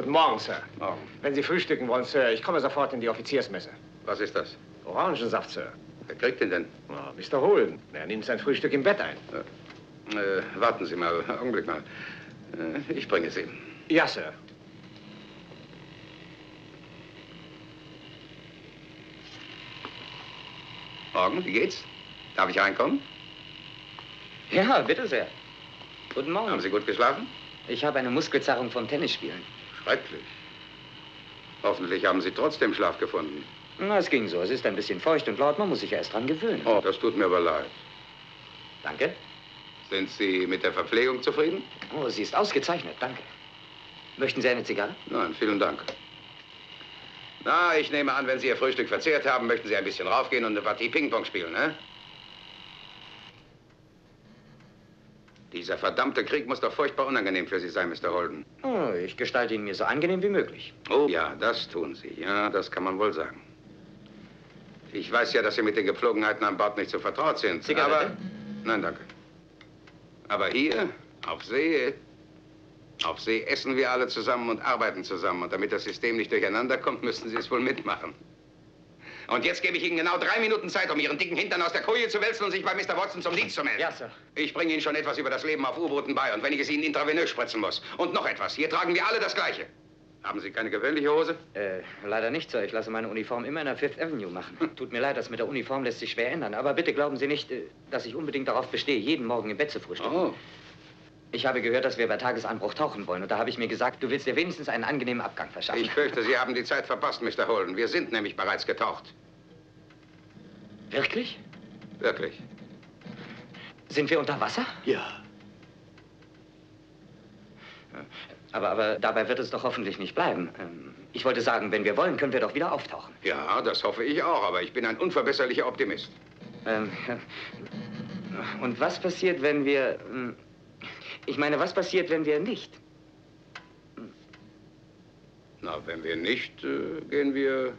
Guten Morgen, Sir. Morgen. Wenn Sie frühstücken wollen, Sir, ich komme sofort in die Offiziersmesse. Was ist das? Orangensaft, Sir. Wer kriegt den denn? Oh, Mr. Holden. Er nimmt sein Frühstück im Bett ein. Warten Sie mal, Augenblick mal. Ich bringe Sie. Ja, Sir. Morgen, wie geht's? Darf ich reinkommen? Ja, bitte sehr. Guten Morgen. Haben Sie gut geschlafen? Ich habe eine Muskelzerrung vom Tennisspielen. Schrecklich. Hoffentlich haben Sie trotzdem Schlaf gefunden. Na, es ging so. Es ist ein bisschen feucht und laut. Man muss sich ja erst dran gewöhnen. Oh, das tut mir aber leid. Danke. Sind Sie mit der Verpflegung zufrieden? Oh, sie ist ausgezeichnet. Danke. Möchten Sie eine Zigarre? Nein, vielen Dank. Na, ich nehme an, wenn Sie Ihr Frühstück verzehrt haben, möchten Sie ein bisschen raufgehen und eine Partie Ping-Pong spielen, ne? Dieser verdammte Krieg muss doch furchtbar unangenehm für Sie sein, Mr. Holden. Oh, ich gestalte ihn mir so angenehm wie möglich. Oh, ja, das tun Sie. Ja, das kann man wohl sagen. Ich weiß ja, dass Sie mit den Gepflogenheiten an Bord nicht so vertraut sind. Zigarette? Aber... Nein, danke. Aber hier, auf See essen wir alle zusammen und arbeiten zusammen. Und damit das System nicht durcheinander kommt, müssten Sie es wohl mitmachen. Und jetzt gebe ich Ihnen genau 3 Minuten Zeit, um Ihren dicken Hintern aus der Koje zu wälzen und sich bei Mr. Watson zum Dienst zu melden. Ja, Sir. Ich bringe Ihnen schon etwas über das Leben auf U-Booten bei. Und wenn ich es Ihnen intravenös spritzen muss. Und noch etwas. Hier tragen wir alle das Gleiche. Haben Sie keine gewöhnliche Hose? Leider nicht, Sir. Ich lasse meine Uniform immer in der Fifth Avenue machen. Tut mir leid, das mit der Uniform lässt sich schwer ändern. Aber bitte glauben Sie nicht, dass ich unbedingt darauf bestehe, jeden Morgen im Bett zu frühstücken. Oh. Ich habe gehört, dass wir bei Tagesanbruch tauchen wollen. Und da habe ich mir gesagt, du willst dir wenigstens einen angenehmen Abgang verschaffen. Ich fürchte, Sie haben die Zeit verpasst, Mr. Holden. Wir sind nämlich bereits getaucht. Wirklich? Wirklich. Sind wir unter Wasser? Ja. Aber dabei wird es doch hoffentlich nicht bleiben. Ich wollte sagen, wenn wir wollen, können wir doch wieder auftauchen. Ja, das hoffe ich auch, aber ich bin ein unverbesserlicher Optimist. Und was passiert, wenn wir... Ich meine, was passiert, wenn wir nicht? Na, wenn wir nicht, gehen wir...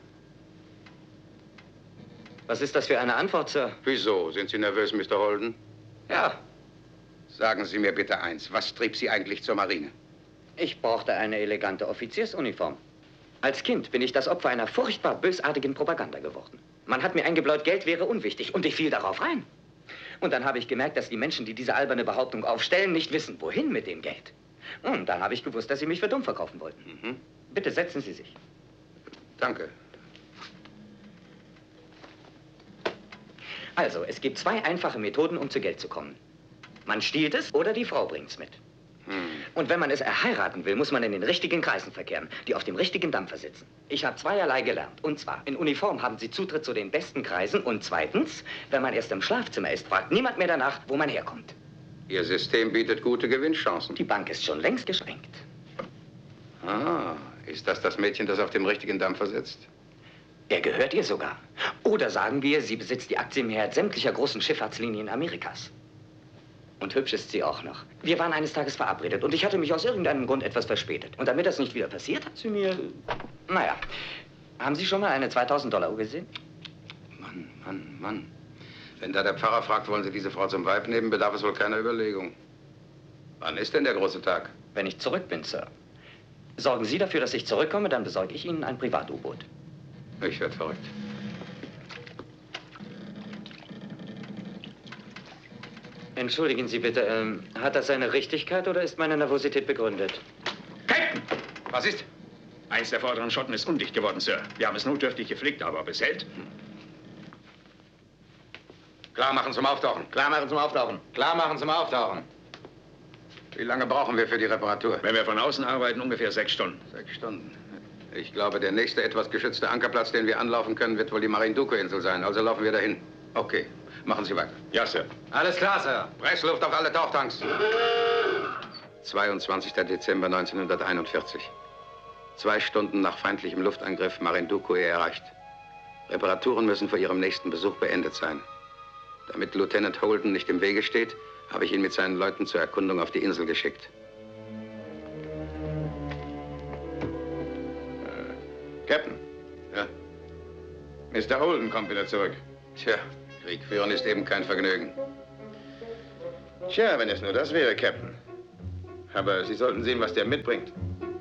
Was ist das für eine Antwort, Sir? Wieso? Sind Sie nervös, Mr. Holden? Ja. Sagen Sie mir bitte eins. Was trieb Sie eigentlich zur Marine? Ich brauchte eine elegante Offiziersuniform. Als Kind bin ich das Opfer einer furchtbar bösartigen Propaganda geworden. Man hat mir eingebläut, Geld wäre unwichtig. Und ich fiel darauf rein. Und dann habe ich gemerkt, dass die Menschen, die diese alberne Behauptung aufstellen, nicht wissen, wohin mit dem Geld. Und dann habe ich gewusst, dass sie mich für dumm verkaufen wollten. Mhm. Bitte setzen Sie sich. Danke. Also, es gibt 2 einfache Methoden, um zu Geld zu kommen. Man stiehlt es oder die Frau bringt's mit. Und wenn man es erheiraten will, muss man in den richtigen Kreisen verkehren, die auf dem richtigen Dampfer sitzen. Ich habe zweierlei gelernt. Und zwar, in Uniform haben Sie Zutritt zu den besten Kreisen. Und zweitens, wenn man erst im Schlafzimmer ist, fragt niemand mehr danach, wo man herkommt. Ihr System bietet gute Gewinnchancen. Die Bank ist schon längst gesprengt. Ah, ist das Mädchen, das auf dem richtigen Dampfer sitzt? Er gehört ihr sogar. Oder sagen wir, sie besitzt die Aktienmehrheit sämtlicher großen Schifffahrtslinien Amerikas. Und hübsch ist sie auch noch. Wir waren eines Tages verabredet und ich hatte mich aus irgendeinem Grund etwas verspätet. Und damit das nicht wieder passiert, hat sie mir... Naja, haben Sie schon mal eine 2000-Dollar-Uhr gesehen? Mann. Wenn da der Pfarrer fragt, wollen Sie diese Frau zum Weib nehmen, bedarf es wohl keiner Überlegung. Wann ist denn der große Tag? Wenn ich zurück bin, Sir. Sorgen Sie dafür, dass ich zurückkomme, dann besorge ich Ihnen ein Privat-U-Boot. Ich werde verrückt. Entschuldigen Sie bitte, hat das seine Richtigkeit oder ist meine Nervosität begründet? Captain! Was ist? Eins der vorderen Schotten ist undicht geworden, Sir. Wir haben es notdürftig geflickt, aber besellt. Klar machen zum Auftauchen. Klar machen zum Auftauchen. Klar machen zum Auftauchen. Wie lange brauchen wir für die Reparatur? Wenn wir von außen arbeiten, ungefähr 6 Stunden. 6 Stunden. Ich glaube, der nächste etwas geschützte Ankerplatz, den wir anlaufen können, wird wohl die Marinduque-Insel sein. Also laufen wir dahin. Okay, machen Sie weiter. Ja, Sir. Alles klar, Sir. Pressluft auf alle Tauchtanks. 22. Dezember 1941. 2 Stunden nach feindlichem Luftangriff Marinduque erreicht. Reparaturen müssen vor Ihrem nächsten Besuch beendet sein. Damit Lieutenant Holden nicht im Wege steht, habe ich ihn mit seinen Leuten zur Erkundung auf die Insel geschickt. Captain. Ja? Mr. Holden kommt wieder zurück. Tja, Krieg führen ist eben kein Vergnügen. Tja, wenn es nur das wäre, Captain. Aber Sie sollten sehen, was der mitbringt.